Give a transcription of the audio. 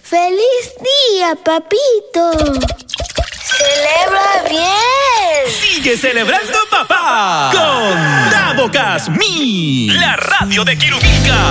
¡Feliz día, papito! ¡Celebra bien! ¡Sigue celebrando, papá! Con Davo Casmín, la radio de Quirubilca.